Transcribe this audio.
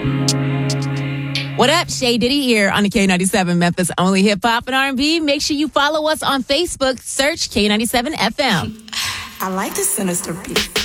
What up, Shay Diddy here on the K97 Memphis Only Hip Hop and R&B. Make sure you follow us on Facebook. Search K97 FM. I like the sinister beat.